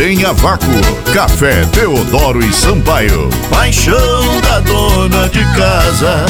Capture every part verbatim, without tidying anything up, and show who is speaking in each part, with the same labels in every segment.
Speaker 1: Vem a vácuo. Café Teodoro e Sampaio. Paixão da dona de casa.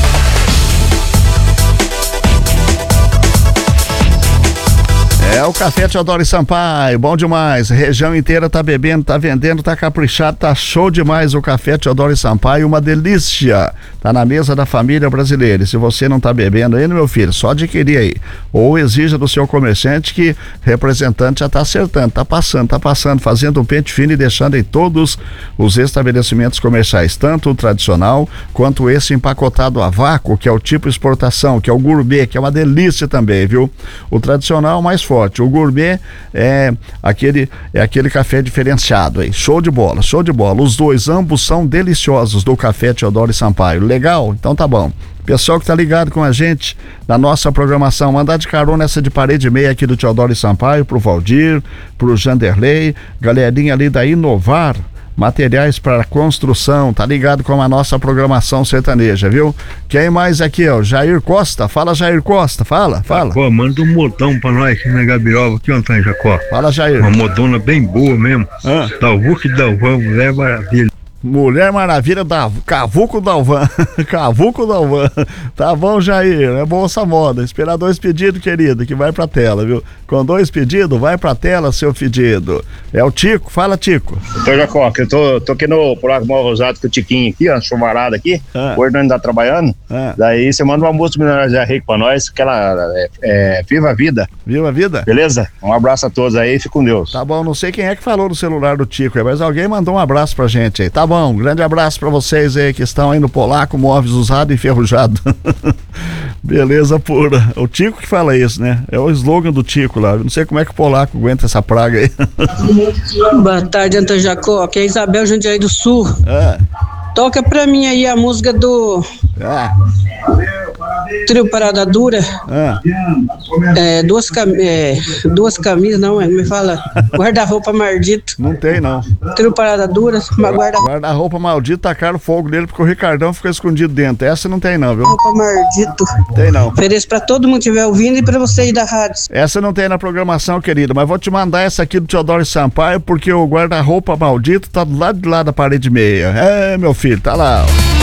Speaker 2: É o Café Teodoro e Sampaio, bom demais, região inteira tá bebendo, tá vendendo, tá caprichado, tá show demais o Café Teodoro e Sampaio, uma delícia, tá na mesa da família brasileira. E se você não tá bebendo ainda, meu filho, só adquirir aí, ou exija do seu comerciante que representante já tá acertando, tá passando, tá passando, fazendo um pente fino e deixando em todos os estabelecimentos comerciais, tanto o tradicional quanto esse empacotado a vácuo, que é o tipo exportação, que é o gourmet, que é uma delícia também, viu? O tradicional mais forte. O gourmet é aquele, é aquele café diferenciado aí, show de bola, show de bola, os dois, ambos são deliciosos do Café Teodoro e Sampaio, legal? Então tá bom. Pessoal que tá ligado com a gente na nossa programação, mandar de carona essa de parede meia aqui do Teodoro e Sampaio pro Valdir, pro Janderley, galerinha ali da Inovar Materiais para Construção, tá ligado com a nossa programação sertaneja, viu? Quem mais aqui, ó? Jair Costa, fala Jair Costa, fala, fala.
Speaker 3: Pô, manda um modão pra nós aqui na Gabiroba, aqui, Antônio Jacó.
Speaker 2: Fala, Jair.
Speaker 3: Uma modona bem boa mesmo.
Speaker 2: Ah.
Speaker 3: Dalvuque Dalvan, Mulher Maravilha.
Speaker 2: Mulher Maravilha da Cavuco Dalvan. Cavuco Dalvan. Tá bom, Jair. É boa essa moda. Esperar dois pedidos, querido, que vai pra tela, viu? Com dois pedidos, vai pra tela, seu pedido. É o Tico. Fala, Tico.
Speaker 4: Então, Jacó, que eu tô, tô aqui no Polaco Mal Rosado com o Tiquinho aqui, ó, chuvarada aqui. Ah. Hoje nós ainda tá trabalhando. Ah. Daí você manda uma música do Menor Zé Rico pra nós, que ela é, é Viva a Vida.
Speaker 2: Viva a Vida?
Speaker 4: Beleza? Um abraço a todos aí, fique com Deus.
Speaker 2: Tá bom, não sei quem é que falou no celular do Tico, mas alguém mandou um abraço pra gente aí. Tá bom. Um grande abraço pra vocês aí que estão aí no Polaco Móveis Usado e Enferrujado. Beleza pura. O Tico que fala isso, né? É o slogan do Tico lá. Não sei como é que o Polaco aguenta essa praga aí.
Speaker 5: Boa tarde, Antônio Jacó. Aqui é Isabel Jundiaí do Sul.
Speaker 2: É.
Speaker 5: Toca pra mim aí a música do
Speaker 2: É.
Speaker 5: Trio Parada Dura.
Speaker 2: É.
Speaker 5: É, duas, cam... é, duas camisas, não, é, me fala. Guarda-roupa maldito.
Speaker 2: Não tem, não.
Speaker 5: Trio Parada Dura, uma guarda...
Speaker 2: Guarda-roupa maldito, tacaram fogo nele porque o Ricardão ficou escondido dentro. Essa não tem, não, viu?
Speaker 5: Roupa maldito.
Speaker 2: Tem, não.
Speaker 5: Ofereço pra todo mundo que estiver ouvindo e pra você aí da rádio.
Speaker 2: Essa não tem na programação, querida, mas vou te mandar essa aqui do Teodoro e Sampaio porque o guarda-roupa maldito tá do lado de lá da parede meia. É, meu filho, tá lá, ó.